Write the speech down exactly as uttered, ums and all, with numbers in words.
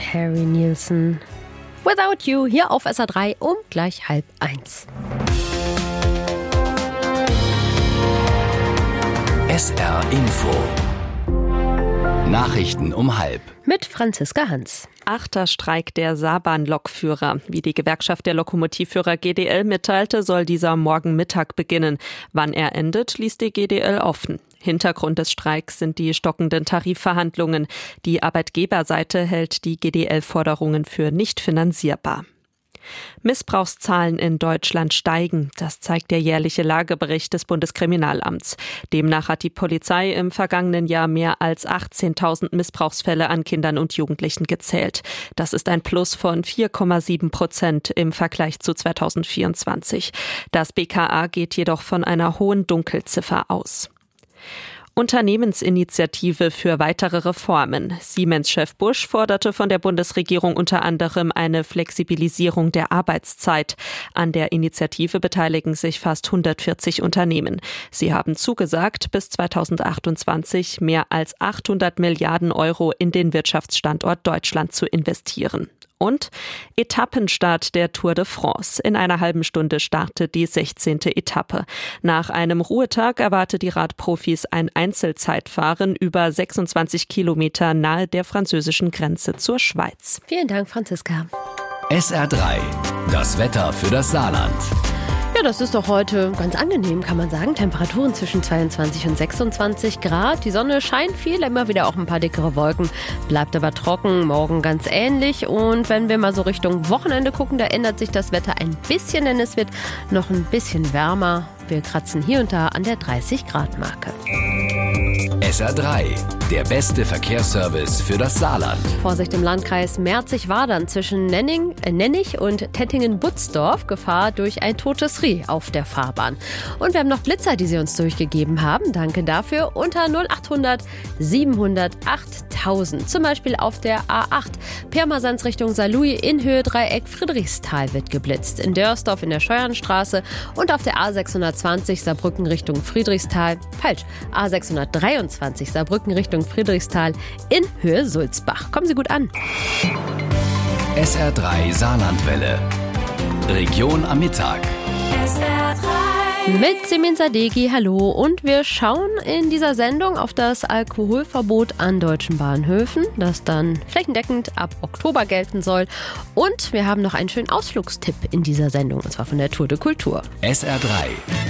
Harry Nilsson. Without You hier auf S R drei um gleich halb eins. S R Info. Nachrichten um halb. Mit Franziska Hans. Achter Streik der Saarbahn-Lokführer. Wie die Gewerkschaft der Lokomotivführer G D L mitteilte, soll dieser morgen Mittag beginnen. Wann er endet, ließ die G D L offen. Hintergrund des Streiks sind die stockenden Tarifverhandlungen. Die Arbeitgeberseite hält die G D L-Forderungen für nicht finanzierbar. Missbrauchszahlen in Deutschland steigen. Das zeigt der jährliche Lagebericht des Bundeskriminalamts. Demnach hat die Polizei im vergangenen Jahr mehr als achtzehntausend Missbrauchsfälle an Kindern und Jugendlichen gezählt. Das ist ein Plus von vier Komma sieben Prozent im Vergleich zu zweitausendvierundzwanzig. Das B K A geht jedoch von einer hohen Dunkelziffer aus. Unternehmensinitiative für weitere Reformen. Siemens-Chef Busch forderte von der Bundesregierung unter anderem eine Flexibilisierung der Arbeitszeit. An der Initiative beteiligen sich fast hundertvierzig Unternehmen. Sie haben zugesagt, bis zweitausendachtundzwanzig mehr als achthundert Milliarden Euro in den Wirtschaftsstandort Deutschland zu investieren. Und Etappenstart der Tour de France. In einer halben Stunde startet die sechzehnte Etappe. Nach einem Ruhetag erwartet die Radprofis ein Einzelzeitfahren über sechsundzwanzig Kilometer nahe der französischen Grenze zur Schweiz. Vielen Dank, Franziska. S R drei. Das Wetter für das Saarland. Ja, das ist doch heute ganz angenehm, kann man sagen. Temperaturen zwischen zweiundzwanzig und sechsundzwanzig Grad. Die Sonne scheint viel, immer wieder auch ein paar dickere Wolken. Bleibt aber trocken, morgen ganz ähnlich. Und wenn wir mal so Richtung Wochenende gucken, da ändert sich das Wetter ein bisschen, denn es wird noch ein bisschen wärmer. Wir kratzen hier und da an der dreißig Grad Marke. S R drei. Der beste Verkehrsservice für das Saarland. Vorsicht im Landkreis Merzig-Wadern zwischen Nenning, äh, Nennig und Tettingen-Butzdorf. Gefahr durch ein totes Reh auf der Fahrbahn. Und wir haben noch Blitzer, die Sie uns durchgegeben haben. Danke dafür. Unter null achthundert siebenhundert achttausend. Zum Beispiel auf der A acht. Pirmasens Richtung Saarlouis in Höhe Dreieck Friedrichsthal wird geblitzt. In Dörsdorf in der Scheuernstraße und auf der A sechshundertzwanzig Saarbrücken Richtung Friedrichsthal. Falsch. A sechshundertdreiundzwanzig Saarbrücken Richtung Friedrichsthal in Höhe Sulzbach. Kommen Sie gut an. S R drei Saarlandwelle. Region am Mittag. S R drei. Mit Simin Sadeghi, hallo. Und wir schauen in dieser Sendung auf das Alkoholverbot an deutschen Bahnhöfen, das dann flächendeckend ab Oktober gelten soll. Und wir haben noch einen schönen Ausflugstipp in dieser Sendung, und zwar von der Tour de Kultur. S R drei.